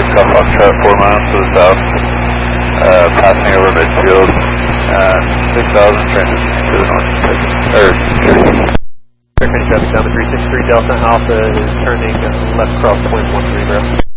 Golf Foxtrot 4 miles to the south, passing over midfield, 6,000, transitioning to the north, Traffic down to 363 Delta Alpha is turning left cross 0.130.